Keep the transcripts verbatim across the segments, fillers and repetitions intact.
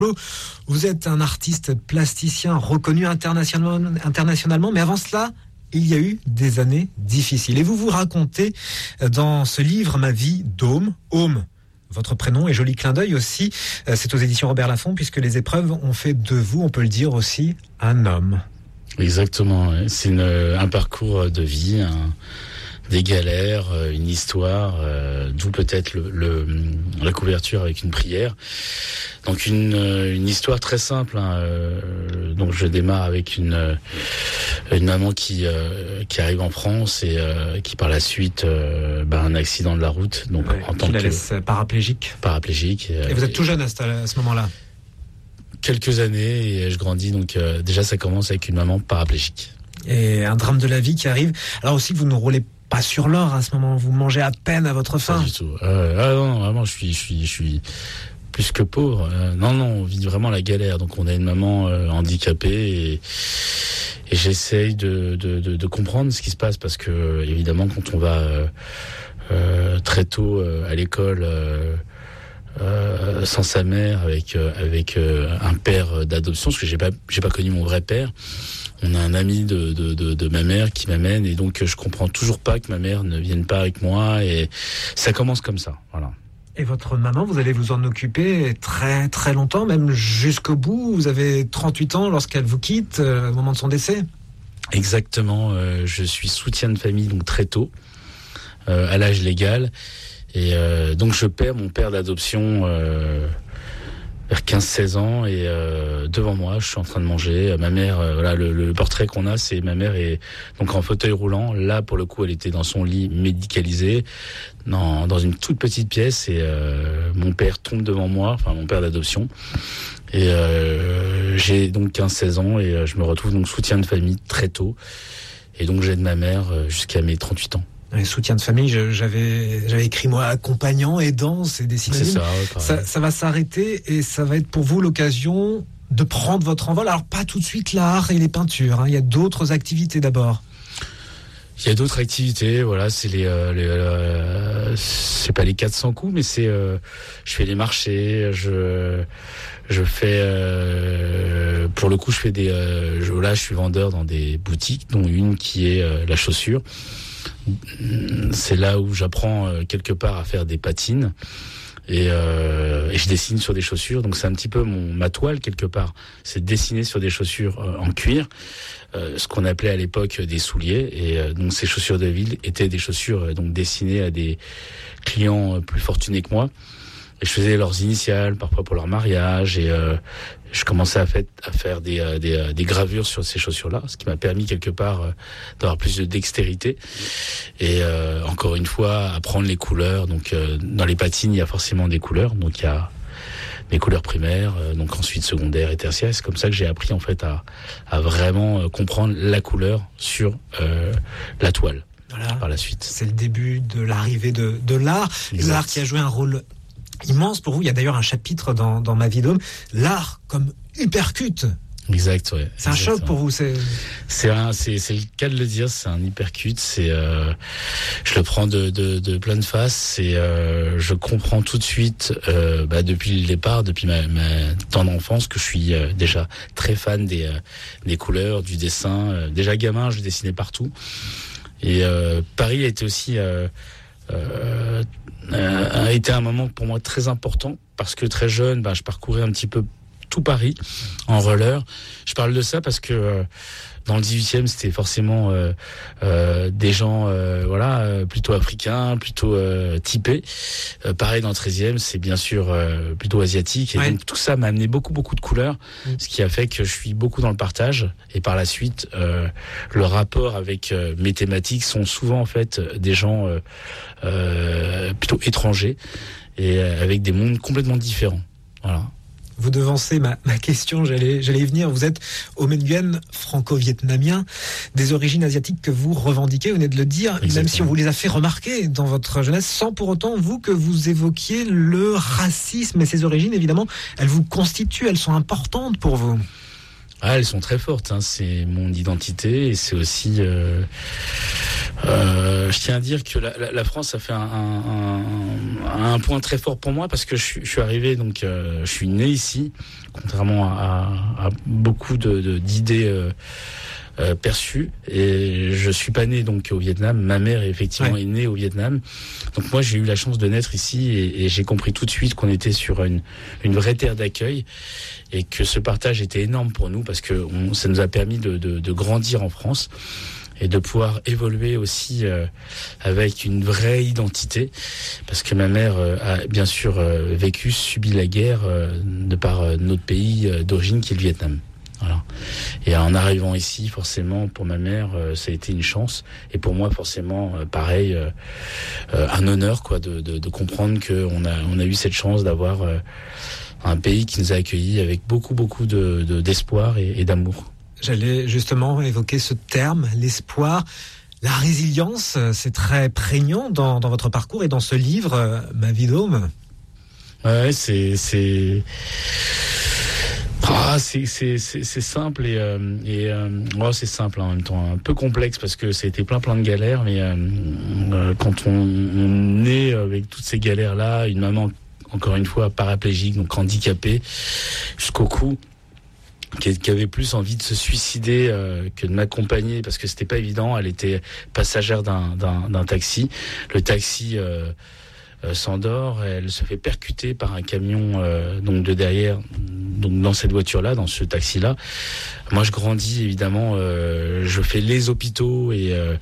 Vous êtes un artiste plasticien reconnu internationalement, internationalement, mais avant cela, il y a eu des années difficiles. Et vous vous racontez dans ce livre, Ma vie d'Aume, Aume, votre prénom et joli clin d'œil aussi, c'est aux éditions Robert Laffont, puisque les épreuves ont fait de vous, on peut le dire aussi, un homme. Exactement, c'est une, un parcours de vie, un, des galères, une histoire, euh, d'où peut-être le, le, la couverture avec une prière. Donc une, une histoire très simple. Hein, euh, donc je démarre avec une, une maman qui, euh, qui arrive en France et euh, qui par la suite euh, bah, un accident de la route. Donc ouais, en tant qui la que laisse paraplégique. Paraplégique. Et, et vous êtes tout jeune à ce, à ce moment-là. Quelques années et je grandis. Donc euh, déjà ça commence avec une maman paraplégique. Et un drame de la vie qui arrive. Alors aussi que vous ne roulez pas sur l'or à ce moment, vous mangez à peine à votre faim. Pas du tout. Euh, ah non, vraiment, je suis, je suis, je suis plus que pauvre. Euh, non, non, on vit vraiment la galère. Donc on a une maman euh, handicapée et, et j'essaye de, de, de, de comprendre ce qui se passe parce que évidemment quand on va euh, euh, très tôt euh, à l'école. Euh, Euh, sans sa mère, avec euh, avec euh, un père d'adoption, parce que j'ai pas j'ai pas connu mon vrai père. On a un ami de de de, de ma mère qui m'amène et donc je comprends toujours pas que ma mère ne vienne pas avec moi et ça commence comme ça, voilà. Et votre maman, vous allez vous en occuper très très longtemps, même jusqu'au bout. Vous avez trente-huit ans lorsqu'elle vous quitte euh, au moment de son décès. Exactement. Euh, je suis soutien de famille donc très tôt, euh, à l'âge légal. Et euh, donc je perds mon père d'adoption euh, vers quinze seize ans et euh, devant moi je suis en train de manger. Ma mère, euh, voilà le, le portrait qu'on a, c'est ma mère est donc en fauteuil roulant. Là pour le coup elle était dans son lit médicalisé, dans, dans une toute petite pièce et euh, mon père tombe devant moi, enfin mon père d'adoption. Et euh, j'ai donc quinze seize ans et euh, je me retrouve donc soutien de famille très tôt. Et donc j'aide ma mère euh, jusqu'à mes trente-huit ans. Les soutiens de famille, je, j'avais, j'avais écrit moi accompagnant, aidant, c'est des synonymes. C'est ça, ouais, ça, ça va s'arrêter et ça va être pour vous l'occasion de prendre votre envol. Alors pas tout de suite l'art et les peintures, hein. Il y a d'autres activités d'abord. Il y a d'autres activités, voilà, c'est les, euh, les euh, c'est pas les quatre cents coups, mais c'est, euh, je fais les marchés, je, je fais, euh, pour le coup, je fais des, euh, je, là, je suis vendeur dans des boutiques, dont une qui est euh, la chaussure. C'est là où j'apprends euh, quelque part à faire des patines et, euh, et je dessine sur des chaussures. Donc c'est un petit peu mon ma toile quelque part. C'est dessiner sur des chaussures euh, en cuir, euh, ce qu'on appelait à l'époque des souliers. Et euh, donc ces chaussures de ville étaient des chaussures euh, donc destinées à des clients euh, plus fortunés que moi. Et je faisais leurs initiales, parfois pour leur mariage, et euh, je commençais à, fait, à faire des, euh, des, euh, des gravures sur ces chaussures-là, ce qui m'a permis quelque part euh, d'avoir plus de dextérité. Et euh, encore une fois, apprendre les couleurs. Donc euh, dans les patines, il y a forcément des couleurs. Donc il y a mes couleurs primaires, euh, donc ensuite secondaires et tertiaires. C'est comme ça que j'ai appris en fait à, à vraiment euh, comprendre la couleur sur euh, la toile. Voilà. Par la suite. C'est le début de l'arrivée de, de l'art. Exact. L'art qui a joué un rôle immense pour vous. Il y a d'ailleurs un chapitre dans, dans Ma vie d'Aume, l'art comme hypercute. Exact, ouais. C'est un exact, choc ouais. pour vous. C'est c'est un, c'est c'est le cas de le dire. C'est un hypercute. C'est euh, je le prends de de, de pleine face. C'est euh, je comprends tout de suite euh, bah, depuis le départ, depuis ma, ma tendre enfance, que je suis euh, déjà très fan des euh, des couleurs, du dessin. Euh, déjà gamin, je dessinais partout. Et euh, Paris a été aussi euh, euh, a été un moment pour moi très important parce que très jeune, bah, je parcourais un petit peu tout Paris en roller. Je parle de ça parce que euh, dans le dix-huitième, c'était forcément euh, euh, des gens euh, voilà, euh, plutôt africains, plutôt euh, typés. Euh, pareil dans le treizième, c'est bien sûr euh, plutôt asiatique. Et ouais. Donc tout ça m'a amené beaucoup beaucoup de couleurs, mmh. ce qui a fait que je suis beaucoup dans le partage. Et par la suite, euh, le rapport avec euh, mes thématiques sont souvent en fait des gens euh, euh, plutôt étrangers et euh, avec des mondes complètement différents. Voilà. Vous devancez ma, ma question, j'allais, j'allais y venir. Vous êtes Aume Nguyen, franco-vietnamien, des origines asiatiques que vous revendiquez, vous venez de le dire, exactement. Même si on vous les a fait remarquer dans votre jeunesse, sans pour autant, vous, que vous évoquiez le racisme et ses origines, évidemment, elles vous constituent, elles sont importantes pour vous. Ah, elles sont très fortes, hein. C'est mon identité et c'est aussi... Euh... Euh, je tiens à dire que la, la, la France a fait un, un, un, un point très fort pour moi parce que je, je suis arrivé, donc euh, je suis né ici, contrairement à, à beaucoup de, de, d'idées euh, euh, perçues. Et je suis pas né donc au Vietnam. Ma mère effectivement ouais. est née au Vietnam. Donc moi j'ai eu la chance de naître ici et, et j'ai compris tout de suite qu'on était sur une, une vraie terre d'accueil et que ce partage était énorme pour nous parce que on, ça nous a permis de, de, de grandir en France. Et de pouvoir évoluer aussi euh, avec une vraie identité, parce que ma mère euh, a bien sûr euh, vécu, subi la guerre euh, de par euh, notre pays euh, d'origine qui est le Vietnam. Voilà. Et en arrivant ici, forcément, pour ma mère, euh, ça a été une chance, et pour moi, forcément, euh, pareil, euh, euh, un honneur, quoi, de, de, de comprendre que on a on a eu cette chance d'avoir euh, un pays qui nous a accueillis avec beaucoup beaucoup de, de d'espoir et, et d'amour. J'allais justement évoquer ce terme, l'espoir, la résilience. C'est très prégnant dans, dans votre parcours et dans ce livre, Ma vie d'homme. Ouais, c'est c'est ah, c'est, c'est c'est c'est simple et euh, et euh, oh, c'est simple en même temps, un peu complexe parce que ça a été plein plein de galères. Mais euh, euh, quand on, on est avec toutes ces galères là, une maman encore une fois paraplégique, donc handicapée jusqu'au cou, qui avait plus envie de se suicider euh, que de m'accompagner parce que c'était pas évident. Elle était passagère d'un, d'un, d'un taxi. Le taxi euh, euh, s'endort. Elle se fait percuter par un camion euh, donc de derrière. Donc dans cette voiture-là, dans ce taxi-là. Moi, je grandis évidemment. Euh, je fais les hôpitaux et euh,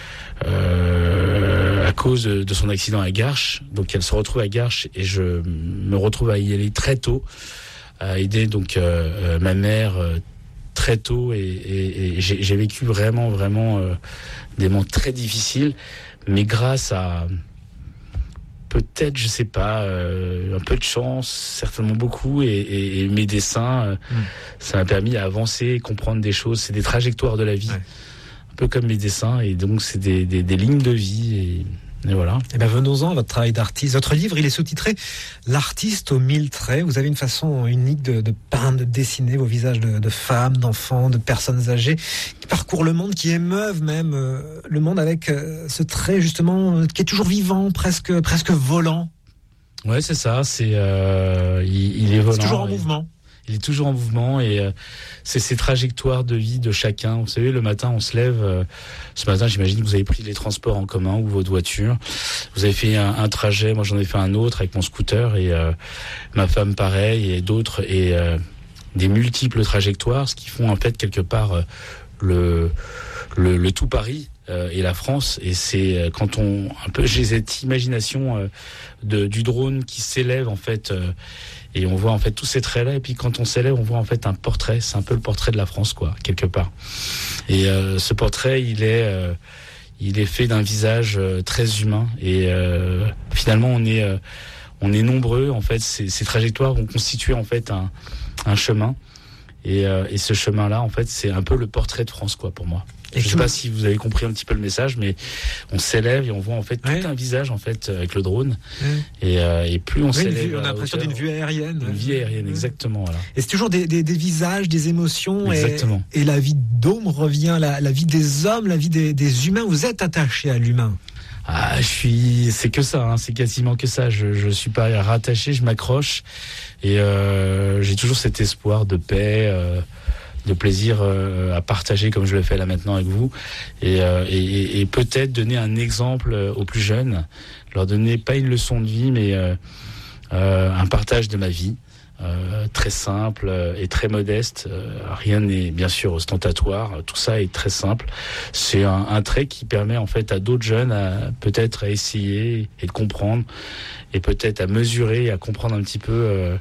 euh, à cause de, de son accident à Garches. Donc elle se retrouve à Garches et je me retrouve à y aller très tôt. À aider donc euh, euh, ma mère euh, très tôt et, et, et j'ai, j'ai vécu vraiment vraiment euh, des moments très difficiles, mais grâce à peut-être je sais pas euh, un peu de chance, certainement beaucoup et, et, et mes dessins, euh, mmh. ça m'a permis d'avancer, comprendre des choses. C'est des trajectoires de la vie, ouais. un peu comme mes dessins et donc c'est des, des, des lignes de vie et Et voilà. Eh bien, venons-en à votre travail d'artiste. Votre livre, il est sous-titré L'artiste aux mille traits. Vous avez une façon unique de, de peindre, de dessiner vos visages de, de femmes, d'enfants, de personnes âgées qui parcourent le monde, qui émeuvent même euh, le monde avec euh, ce trait justement euh, qui est toujours vivant, presque presque volant. Ouais, c'est ça. C'est euh, il, il est volant. C'est toujours en et... mouvement. Il est toujours en mouvement et euh, c'est ces trajectoires de vie de chacun. Vous savez, le matin, on se lève. Euh, ce matin, j'imagine que vous avez pris les transports en commun ou votre voiture. Vous avez fait un, un trajet. Moi, j'en ai fait un autre avec mon scooter et euh, ma femme, pareil, et d'autres. Et euh, des multiples trajectoires, ce qui font en fait quelque part euh, le, le le tout Paris. Euh, et la France, et c'est euh, quand on un peu j'ai cette imagination euh, de du drone qui s'élève en fait euh, et on voit en fait tous ces traits là et puis quand on s'élève on voit en fait un portrait, c'est un peu le portrait de la France quoi quelque part. Et euh, ce portrait il est euh, il est fait d'un visage euh, très humain et euh, finalement on est euh, on est nombreux en fait, ces, ces trajectoires vont constituer en fait un un chemin et euh, et ce chemin là en fait c'est un peu le portrait de France quoi pour moi. Je ne sais pas si vous avez compris un petit peu le message, mais on s'élève et on voit en fait tout ouais. un visage en fait avec le drone. Ouais. Et, euh, et plus on oui, s'élève, vue, on a l'impression d'une vue aérienne. Une vue aérienne, exactement. Voilà. Et c'est toujours des, des, des visages, des émotions. Exactement. Et, et la vie d'homme revient, la, la vie des hommes, la vie des, des humains. Vous êtes attaché à l'humain. Ah, je suis, c'est que ça, hein, c'est quasiment que ça. Je, je suis pas rattaché, je m'accroche et euh, j'ai toujours cet espoir de paix. Euh, de plaisir euh, à partager comme je le fais là maintenant avec vous et, euh, et, et peut-être donner un exemple aux plus jeunes, leur donner pas une leçon de vie mais euh, euh, un partage de ma vie euh, très simple et très modeste, euh, rien n'est bien sûr ostentatoire, tout ça est très simple, c'est un, un trait qui permet en fait à d'autres jeunes à peut-être à essayer et de comprendre et peut-être à mesurer et à comprendre un petit peu euh,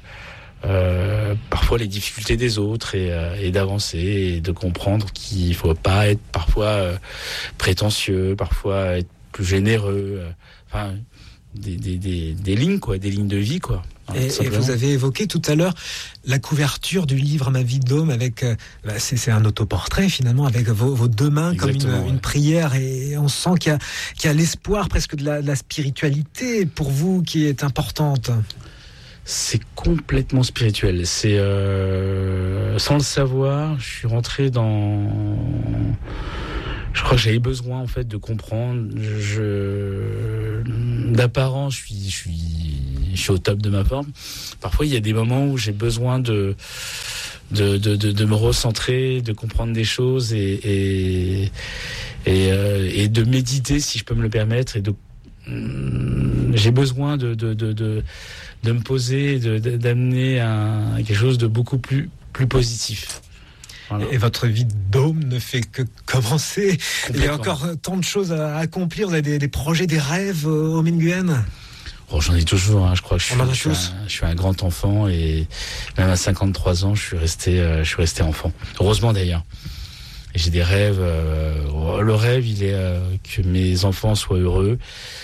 Euh, parfois les difficultés des autres et, euh, et d'avancer et de comprendre qu'il faut pas être parfois euh, prétentieux, parfois être plus généreux, euh, enfin des, des, des, des lignes quoi, des lignes de vie quoi. Hein, et, et vous avez évoqué tout à l'heure la couverture du livre Ma vie d'homme avec euh, bah c'est, c'est un autoportrait finalement avec vos, vos deux mains exactement, comme une, ouais. une prière et on sent qu'il y a, qu'il y a l'espoir presque de la, de la spiritualité pour vous qui est importante. C'est complètement spirituel. C'est euh, sans le savoir, je suis rentré dans, je je crois que j'avais besoin en fait de comprendre. Je, d'apparence, je suis, je suis, je suis au top de ma forme. Parfois, il y a des moments où j'ai besoin de, de, de, de, de me recentrer, de comprendre des choses et et et, euh, et de méditer, si je peux me le permettre, et de j'ai besoin de de de de, de me poser, de, de d'amener un quelque chose de beaucoup plus plus positif. Voilà. Et votre vie de dôme ne fait que commencer. Il y a encore tant de choses à accomplir. Vous avez des, des projets, des rêves, euh, Omen Nguyen? Oh, j'en ai toujours. Hein. Je crois que je suis, je, suis un, je suis un grand enfant et même à cinquante-trois ans, je suis resté, euh, je suis resté enfant. Heureusement d'ailleurs. Et j'ai des rêves. Euh, le rêve, il est euh, que mes enfants soient heureux.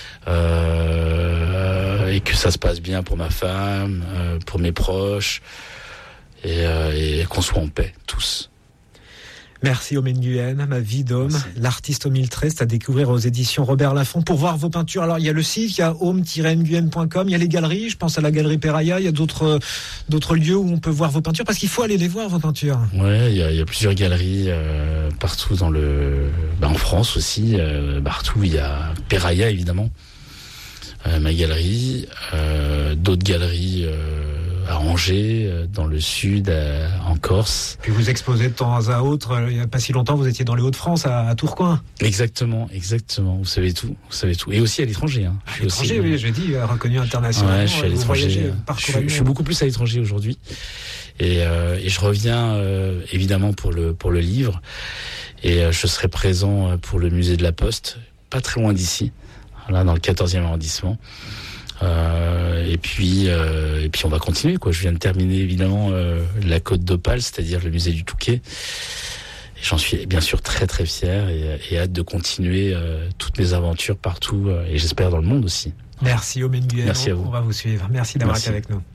Euh, et que ça se passe bien pour ma femme, euh, pour mes proches, et, euh, et qu'on soit en paix, tous. Merci Omen Nguyen, Ma vie d'homme, l'artiste au mille treize, c'est à découvrir aux éditions Robert Laffont. Pour voir vos peintures, alors il y a le site, il y a home tiret nguyen point com, il y a les galeries, je pense à la galerie Peraya, il y a d'autres d'autres lieux où on peut voir vos peintures, parce qu'il faut aller les voir, vos peintures. Ouais, il y a, il y a plusieurs galeries euh, partout dans le, bah, en France aussi, euh, partout. Il y a Peraya évidemment, euh, ma galerie, euh, d'autres galeries. Euh, à Angers, euh, dans le sud, euh, en Corse. Puis vous exposez de temps à autre. Euh, il n'y a pas si longtemps, vous étiez dans les Hauts-de-France, à, à Tourcoing. Exactement, exactement. Vous savez tout, vous savez tout. Et aussi à l'étranger. Hein. À l'étranger, aussi, oui, j'ai dit, reconnu international. Ouais, je suis à l'étranger. Je, je suis beaucoup plus à l'étranger aujourd'hui. Et, euh, et je reviens euh, évidemment pour le pour le livre. Et euh, je serai présent pour le musée de la Poste, pas très loin d'ici, là dans le quatorzième arrondissement. Euh, et puis euh, et puis on va continuer quoi. Je viens de terminer évidemment euh, la Côte d'Opale, c'est-à-dire le musée du Touquet. Et j'en suis bien sûr très très fier et, et hâte de continuer euh, toutes mes aventures partout euh, et j'espère dans le monde aussi. Merci Omen Nguyen. Merci à vous. On va vous suivre. Merci d'avoir été avec nous.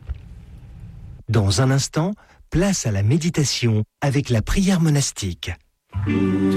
Dans un instant, place à la méditation avec la prière monastique.